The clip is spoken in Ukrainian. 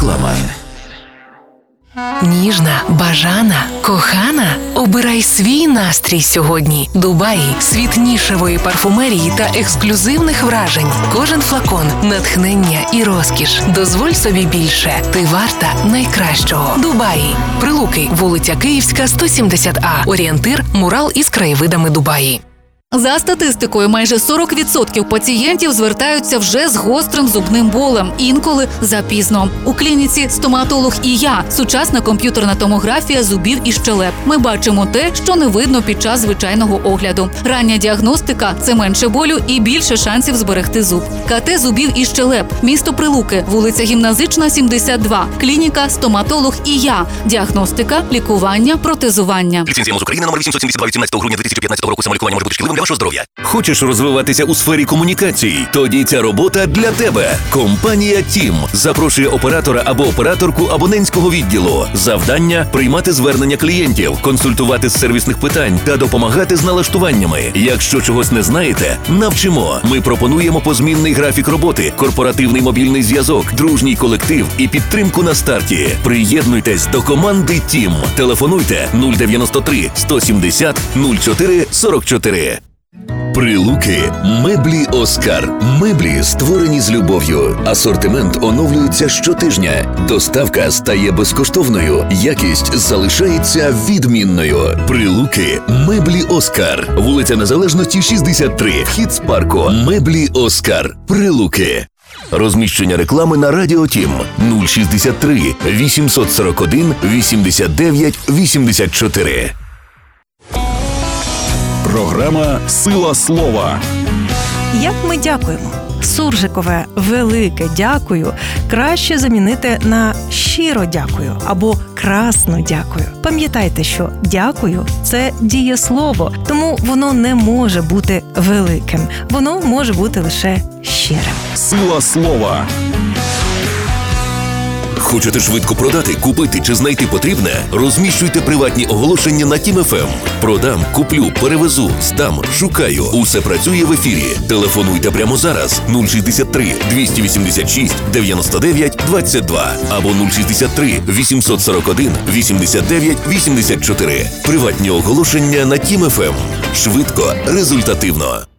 Реклама. Ніжна, бажана, кохана? Обирай свій настрій сьогодні. Дубаї – світ нішевої парфумерії та ексклюзивних вражень. Кожен флакон – натхнення і розкіш. Дозволь собі більше. Ти варта найкращого. Дубаї. Прилуки, вулиця Київська, 170А. Орієнтир – мурал із краєвидами Дубаї. За статистикою, майже 40% пацієнтів звертаються вже з гострим зубним болем, інколи запізно. У клініці «Стоматолог і я» – сучасна комп'ютерна томографія зубів і щелеп. Ми бачимо те, що не видно під час звичайного огляду. Рання діагностика – це менше болю і більше шансів зберегти зуб. КТ зубів і щелеп. Місто Прилуки, вулиця Гімназична, 72. Клініка «Стоматолог і я». Діагностика, лікування, протезування. Ліцензія МОЗ України номер 872 від 17 грудня 2015 року. Самолікування може бути шкідливим для вашого здоров'я. Хочеш розвиватися у сфері комунікацій? Тоді ця робота для тебе. Компанія «Тім» запрошує оператора або операторку абонентського відділу. Завдання – приймати звернення клієнтів, консультувати з сервісних питань та допомагати з налаштуваннями. Якщо чогось не знаєте, навчимо. Ми пропонуємо позмінний графік роботи, корпоративний мобільний зв'язок, дружній колектив і підтримку на старті. Приєднуйтесь до команди «Тім». Телефонуйте 093 170 04 44. Прилуки. Меблі «Оскар». Меблі, створені з любов'ю. Асортимент оновлюється щотижня. Доставка стає безкоштовною. Якість залишається відмінною. Прилуки. Меблі «Оскар». Вулиця Незалежності, 63. Вхід з парку. Меблі «Оскар». Прилуки. Розміщення реклами на Радіо Тім 063 841 89 84. Програма «Сила слова». Як ми дякуємо? Суржикове велике дякую краще замінити на щиро дякую або красно дякую. Пам'ятайте, що дякую – це дієслово, тому воно не може бути великим. Воно може бути лише щирим. Сила слова. Хочете швидко продати, купити чи знайти потрібне? Розміщуйте приватні оголошення на Тім ФМ. Продам, куплю, перевезу, здам, шукаю. Усе працює в ефірі. Телефонуйте прямо зараз 063 286 99 22 або 063 841 89 84. Приватні оголошення на Тім ФМ. Швидко, результативно.